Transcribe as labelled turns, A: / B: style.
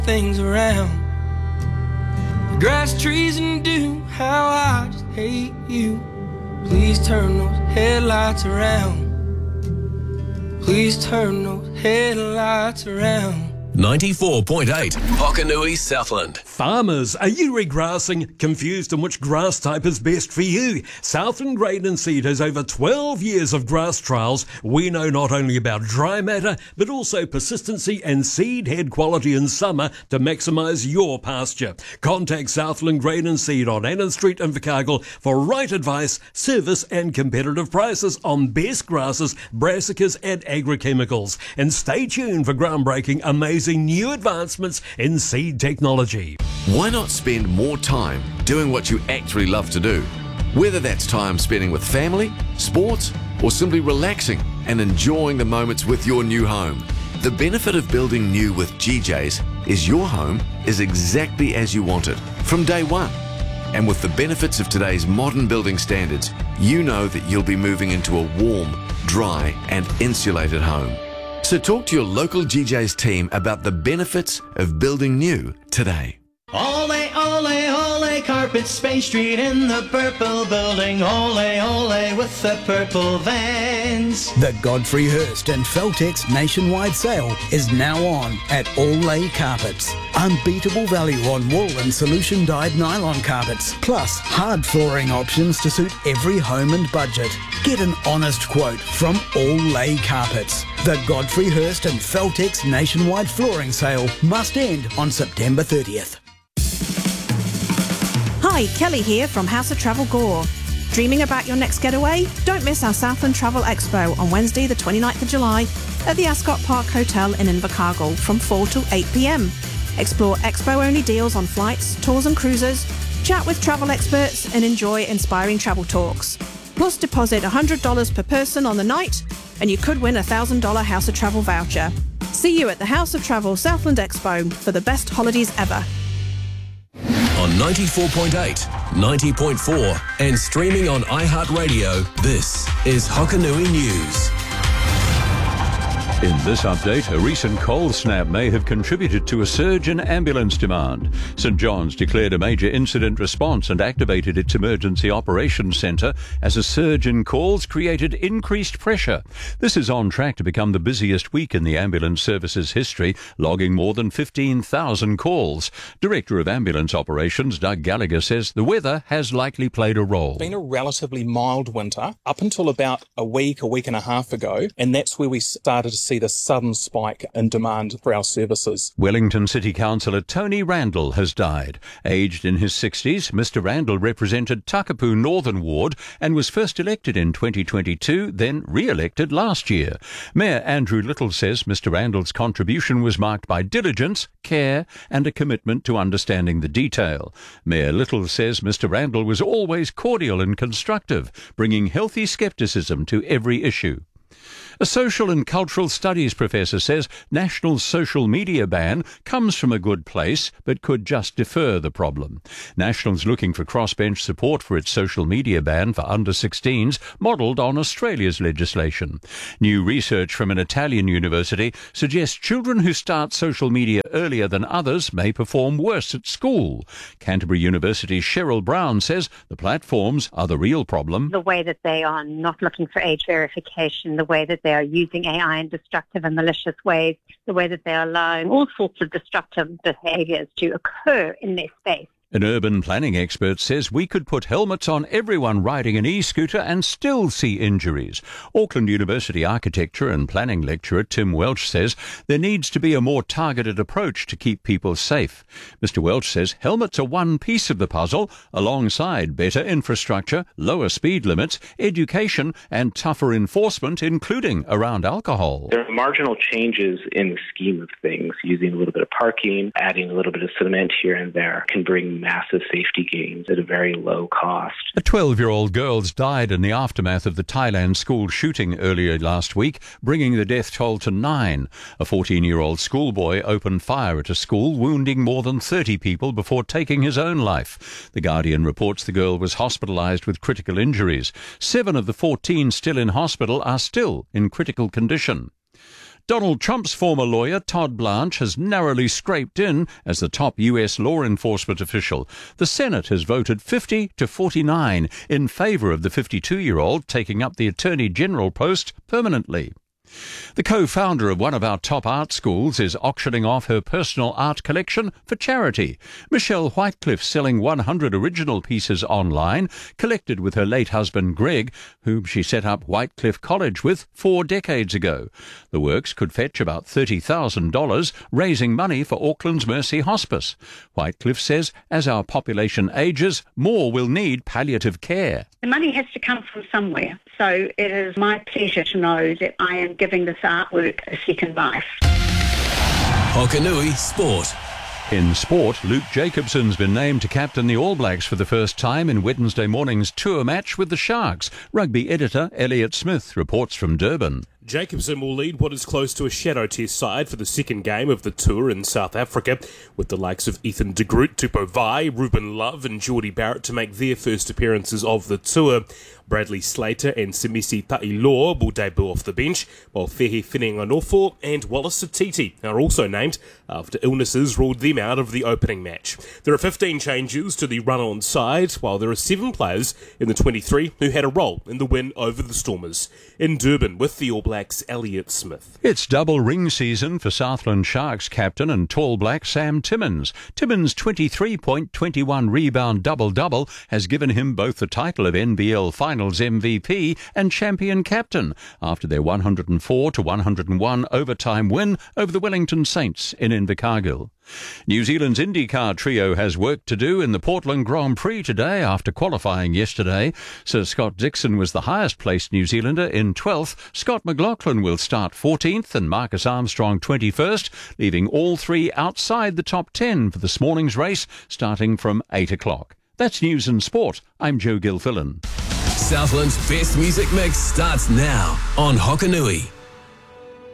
A: things around. The grass, trees, and dew, how I just hate you. Please turn those headlights around. Please turn those headlights around.
B: 94.8 Hokanui, Southland.
C: Farmers, are you regrassing? Confused on which grass type is best for you? Southland Grain and Seed has over 12 years of grass trials. We know not only about dry matter, but also persistency and seed head quality in summer to maximise your pasture. Contact Southland Grain and Seed on Annan Street in Invercargill for right advice, service and competitive prices on best grasses, brassicas and agrochemicals. And stay tuned for groundbreaking, amazing new advancements in seed technology.
D: Why not spend more time doing what you actually love to do? Whether that's time spending with family, sports, or simply relaxing and enjoying the moments with your new home. The benefit of building new with GJ's is your home is exactly as you want it from day one. And with the benefits of today's modern building standards, you know that you'll be moving into a warm, dry, and insulated home. So talk to your local GJ's team about the benefits of building new today.
E: Ole, ole, ole, Carpets, Spain Street in the purple building. Ole, ole, with the purple vans.
F: The Godfrey Hirst and Feltex nationwide sale is now on at Ole Carpets. Unbeatable value on wool and solution dyed nylon carpets, plus hard flooring options to suit every home and budget. Get an honest quote from Ole Carpets. The Godfrey Hirst and Feltex nationwide flooring sale must end on September 30th.
G: Hi, Kelly here from House of Travel Gore. Dreaming about your next getaway? Don't miss our Southland Travel Expo on Wednesday the 29th of July at the Ascot Park Hotel in Invercargill from 4 till 8 p.m. Explore expo-only deals on flights, tours and cruises, chat with travel experts and enjoy inspiring travel talks. Plus deposit $100 per person on the night and you could win a $1,000 House of Travel voucher. See you at the House of Travel Southland Expo for the best holidays ever.
B: On 94.8, 90.4 and streaming on iHeartRadio, this is Hokanui News.
H: In this update, a recent cold snap may have contributed to a surge in ambulance demand. St John's declared a major incident response and activated its emergency operations centre as a surge in calls created increased pressure. This is on track to become the busiest week in the ambulance service's history, logging more than 15,000 calls. Director of Ambulance Operations, Doug Gallagher, says the weather has likely played a role.
I: It's been a relatively mild winter up until about a week and a half ago, and that's where we started to see the sudden spike in demand for our services.
H: Wellington City Councillor Tony Randall has died. Aged in his 60s, Mr Randall represented Takapū Northern Ward and was first elected in 2022, then re-elected last year. Mayor Andrew Little says Mr Randall's contribution was marked by diligence, care and a commitment to understanding the detail. Mayor Little says Mr Randall was always cordial and constructive, bringing healthy scepticism to every issue. A social and cultural studies professor says national social media ban comes from a good place but could just defer the problem. National's looking for crossbench support for its social media ban for under-16s, modelled on Australia's legislation. New research from an Italian university suggests children who start social media earlier than others may perform worse at school. Canterbury University's Cheryl Brown says the platforms are the real problem.
J: The way that they are not looking for age verification, the way that they are using AI in destructive and malicious ways, the way that they are allowing all sorts of destructive behaviours to occur in their space.
H: An urban planning expert says we could put helmets on everyone riding an e-scooter and still see injuries. Auckland University architecture and planning lecturer Tim Welch says there needs to be a more targeted approach to keep people safe. Mr Welch says helmets are one piece of the puzzle, alongside better infrastructure, lower speed limits, education and tougher enforcement, including around alcohol.
K: There are marginal changes in the scheme of things. Using a little bit of parking, adding a little bit of cement here and there can bring massive safety gains at a very low cost.
H: A 12-year-old girl died in the aftermath of the Thailand school shooting earlier last week, bringing the death toll to 9. A 14-year-old schoolboy opened fire at a school, wounding more than 30 people before taking his own life. The Guardian reports the girl was hospitalised with critical injuries. 7 of the 14 still in hospital are still in critical condition. Donald Trump's former lawyer, Todd Blanche, has narrowly scraped in as the top US law enforcement official. The Senate has voted 50 to 49 in favour of the 52-year-old taking up the Attorney General post permanently. The co-founder of one of our top art schools is auctioning off her personal art collection for charity. Michelle Whitecliffe selling 100 original pieces online, collected with her late husband Greg, whom she set up Whitecliffe College with 4 decades ago. The works could fetch about $30,000, raising money for Auckland's Mercy Hospice. Whitecliffe says as our population ages, more will need palliative care.
L: The money has to come from somewhere, so it is my pleasure to know that I am giving this artwork a second life.
B: Hokanui Sport.
H: In sport, Luke Jacobson's been named to captain the All Blacks for the first time in Wednesday morning's tour match with the Sharks. Rugby editor Elliot Smith reports from Durban.
M: Jacobson will lead what is close to a shadow test side for the second game of the tour in South Africa, with the likes of Ethan de Groot, Tupou Vai, Ruben Love and Geordie Barrett to make their first appearances of the tour. Bradley Slater and Semisi Ta'iloa will debut off the bench, while Fehe Whenenganofo and Wallace Satiti are also named after illnesses ruled them out of the opening match. There are 15 changes to the run-on side, while there are 7 players in the 23 who had a role in the win over the Stormers. In Durban with the All Blacks, Elliot Smith.
H: It's double ring season for Southland Sharks captain and tall black Sam Timmins. Timmins' 23-point, 21-rebound double-double has given him both the title of NBL Finals MVP and champion captain after their 104-101 overtime win over the Wellington Saints in Invercargill. New Zealand's IndyCar trio has work to do in the Portland Grand Prix today after qualifying yesterday. Sir Scott Dixon was the highest-placed New Zealander in 12th. Scott McLaughlin will start 14th and Marcus Armstrong 21st, leaving all 3 outside the top 10 for this morning's race starting from 8 o'clock. That's News and Sport. I'm Joe Gilfillan.
B: Southland's best music mix starts now on Hokanui.